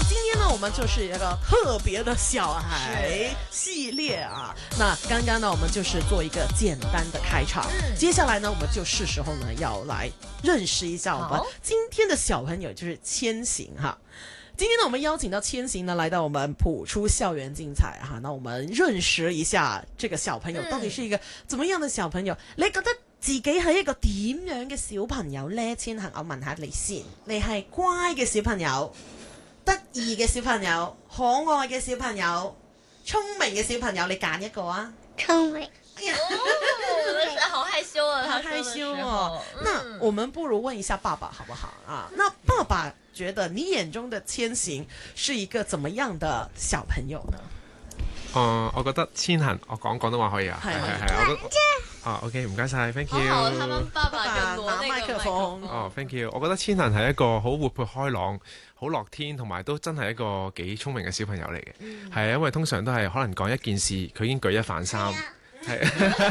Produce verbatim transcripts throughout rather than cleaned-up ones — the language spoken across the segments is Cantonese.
今天呢，我们就是一个特别的小孩系列啊。那刚刚呢，我们就是做一个简单的开场，嗯、接下来呢，我们就是时候呢要来认识一下我们今天的小朋友，就是千行哈。今天呢，我们邀請到千行呢來到我們普出校園精彩哈，那我們認識一下這個小朋友到底是一個怎麼樣的小朋友？嗯、你覺得自己係一個點樣嘅小朋友呢？千行，我問下你先，你係乖嘅小朋友、得意嘅小朋友、可愛嘅小朋友、聰明嘅小朋友，你揀一個啊？ 聰明。 哦，好害羞啊， 好害羞哦。嗯、那我們不如問一下爸爸好不好啊？那爸爸覺得你眼中的千行是一個怎麼樣的小朋友呢？ 嗯，我覺得千行，我講廣東話可以啊，係係係，我覺得啊 ，OK， 唔該晒 ，thank you。 好，他們爸爸就拿麥克風。 哦 ，thank you。我覺得千行係一個好活潑開朗、好樂天，同埋都真係一個幾聰明嘅小朋友嚟嘅。係、嗯、因為通常都係可能講一件事，佢已經舉一反三。係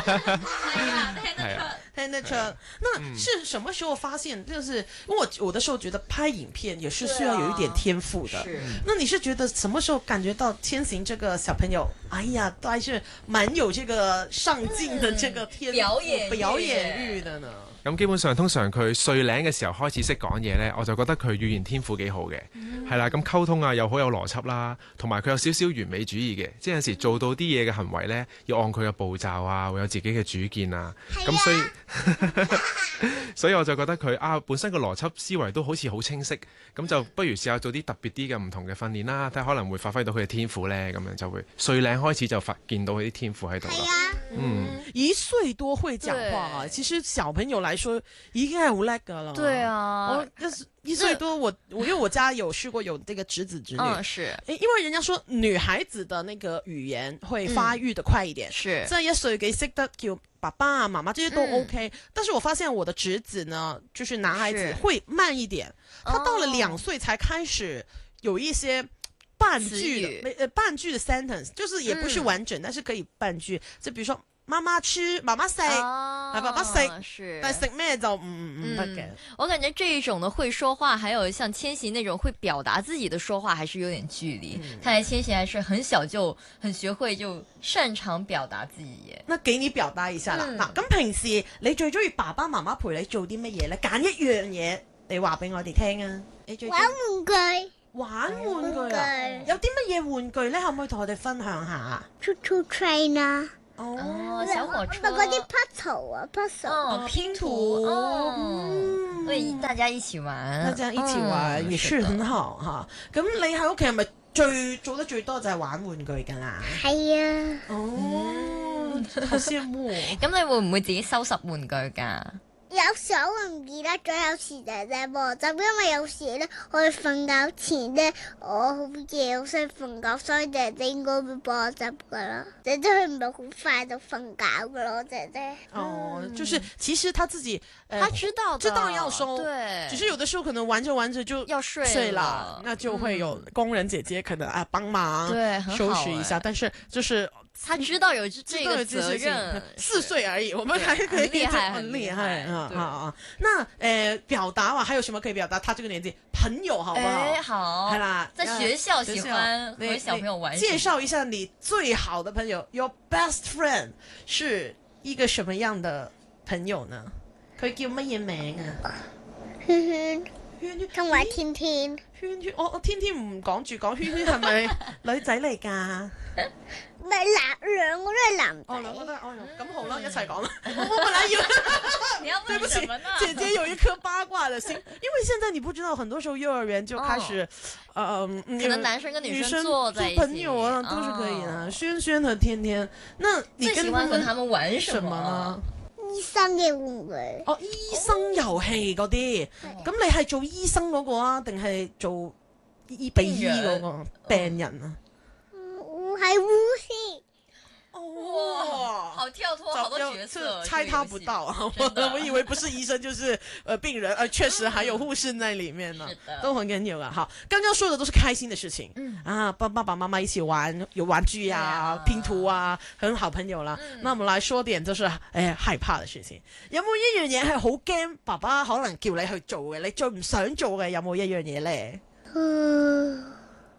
啊，聽得出。那是什麼時候發現？就是因為我我的時候覺得拍影片也是需要有一點天賦的。是。那你是覺得什麼時候感覺到千行這個小朋友，哎呀，都還是蠻有這個上進的這個天賦、表演表演欲的呢？ 咁基本上通常佢歲零嘅時候開始識講嘢呢，我就覺得佢語言天賦幾好嘅，係啦、嗯，咁溝通啊又好有邏輯啦，同埋佢有少少完美主義嘅，即係有時做到啲嘢嘅行為呢，要按佢嘅步驟啊，會有自己嘅主見啊，咁、啊、所以所以我就覺得佢啊本身個邏輯思維都好似好清晰，咁就不如試下做啲特別啲嘅唔同嘅訓練啦，睇下可能會發揮到佢嘅天賦呢，咁樣就會歲零開始就發見到佢啲天賦喺度啦。 嗯，一歲多會講話啊，其實小朋友來說已經係好叻噶啦。 對啊， 我就是一歲多我，我我因為我家有試過有這個侄子侄女， 嗯是， 因為人家說女孩子的那個語言會發育的快一點，是、嗯，在一歲幾識得叫爸爸啊媽媽這些都 OK，、嗯、但是我發現我的侄子呢，就是男孩子會慢一點，他到了兩歲才開始有一些半句的，呃半句的 sentence， 就是也不是完整，嗯、但是可以半句，就比如說。媽媽吃，媽媽食，係、哦、爸爸食，但食咩就唔唔得嘅。 我感覺這一種的會說話，還有像千行那種會表達自己的說話，還是有點距離。嗯、看來千行還是很小就很學會就擅長表達自己嘅。 那給你表達一下啦。嗱、嗯，咁平時你最中意爸爸媽媽陪你做啲乜嘢咧？揀一樣嘢，你話俾我哋聽啊！你最玩玩具， 玩玩具啊！有啲乜嘢玩具咧？可唔可以同我哋分享下 Choo choo train 啊！ 哦，小火車， 嗰啲 puzzle 啊 ，puzzle， 哦，拼圖，哦，對，大家一起玩， 大家一起玩，也是很好哈。咁你喺屋企係咪最做得最多就係玩玩具噶啦？ 係啊。 哦，好羨慕。 咁你會唔會自己收拾玩具噶？ 有時候我唔記得咗，有時姐姐幫我執，因為有時咧我哋瞓覺前咧我好夜好想瞓覺，所以姐姐應該會幫我執噶啦。姐姐佢唔係好快就瞓覺噶咯，姐姐。 哦，就是其實他自己，呃、 他知道知道要收， 對， 只是有的時候可能玩着玩着就要睡睡了，那就會有工人姐姐可能啊幫忙對收拾一下，但是就是他知道有這個責任， 四歲而已，我們還可以厲害， 很厲害啊啊！那誒表達話還有什麼可以表達？他這個年紀朋友好不好？ 誒好， 係啦， 在學校喜歡和小朋友玩。 介紹一下你最好的朋友 ，Your best friend 是一個什麼樣的朋友呢？佢叫乜嘢名啊？ 圈圈，圈圈，同埋天天， 圈圈。我我天天唔講住講圈圈係咪女仔嚟㗎？ 唔係男，兩個都係男仔。 哦，兩個都係，哦，咁好啦，一齊講啦。我本來以為， 你要問什麼呢？ 姐姐有一顆八卦的心，因為現在你不知道，很多時候幼兒園就開始，呃， 可能男生跟女生做在一起， 朋友啊，都是可以的。萱萱和天天，那你最喜歡和他們玩什麼呢？ 醫生嘅玩具。 哦，醫生遊戲嗰啲，咁你係做醫生嗰個啊，定係做醫俾醫嗰個病人啊？ 我係護士。 哇，好跳脱，好多角色， 猜他不到啊！我我以為不是醫生就是呃病人，呃確實還有護士在裡面呢，都很緊要啊！好，剛剛說的都是開心的事情，嗯啊，幫爸爸媽媽一起玩，有玩具呀、拼圖啊，很好朋友啦。那我們來說點就是誒害怕的事情，有冇一樣嘢係好驚爸爸可能叫你去做嘅，你最唔想做嘅有冇一樣嘢咧？ 嗯，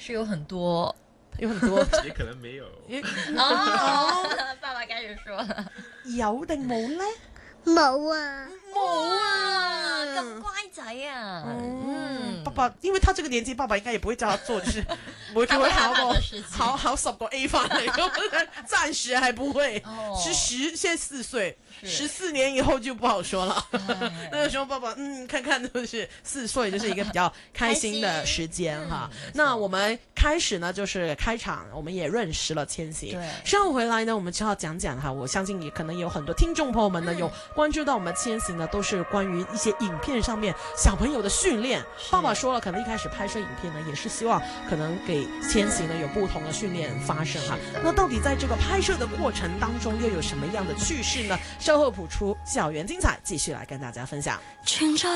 是有很多。 有很多也可能沒有。 哦，爸爸開始說了， 有定冇呢？ 冇啊， 冇啊，咁乖仔啊， 嗯，爸爸，因為他這個年紀，爸爸應該也不會叫他做，就是不會叫佢考個考考十個 A 翻嚟，暫時還不會。 哦， 是十，現在四歲，十四年以後就不好說了。那個時候，爸爸嗯，看看就是四歲，就是一個比較開心的時間哈。那我們開始呢，就是開場，我們也認識了千禧。 對， 稍後回來呢，我們就要講講哈。我相信也可能有很多聽眾朋友們呢，有關注到我們千禧呢，都是關於一些影片上面小朋友的訓練。爸爸說了，可能一開始拍攝影片呢，也是希望可能給千禧呢有不同的訓練發生哈。那到底在這個拍攝的過程當中，又有什麼樣的趣事呢？稍後譜出校園精彩，繼續來跟大家分享。